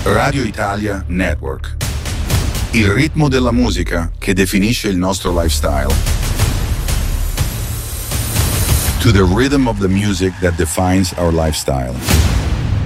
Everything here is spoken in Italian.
Radio Italia Network. Il ritmo della musica che definisce il nostro lifestyle. To the rhythm of the music that defines our lifestyle.